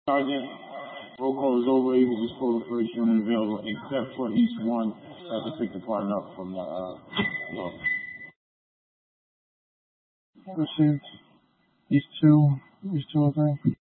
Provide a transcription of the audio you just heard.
Sergeant, roll call is over. You will just call the first unit available, except for each one. Have to pick the partner up from the low. Received. These two are great.